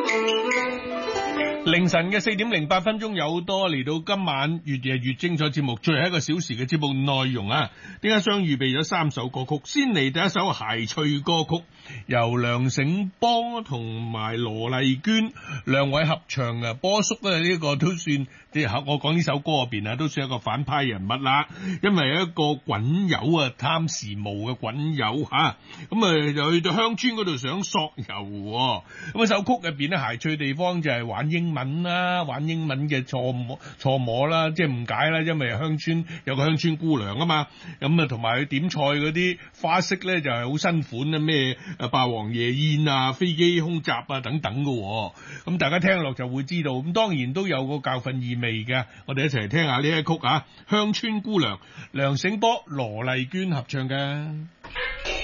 凌晨嘅4點08分有多嚟到今晚越夜越精彩節目最後一個小時嘅節目內容啊！點解雙預備咗3首歌曲？先嚟第一首諧趣歌曲，由梁醒波同埋羅麗娟兩位合唱嘅。波叔咧呢個都算，即係我講呢首歌入邊啊，都算一個反派人物啦。因為一個滾友啊，貪時務嘅滾友嚇，咁就去到鄉村嗰度想索油喎。咁首曲入邊咧諧趣地方就係玩英文啦，玩英文嘅錯摸啦，即係誤解啦，因為鄉村有個鄉村姑娘啊嘛，咁同埋佢點菜嗰啲花式咧就係好新款啊，咩霸王夜宴啊、飛機空襲啊等等嘅，咁大家聽落就會知道，咁當然都有個教訓意味嘅。我哋一齊嚟聽下呢一曲啊，鄉村姑娘，梁醒波、羅麗娟合唱嘅。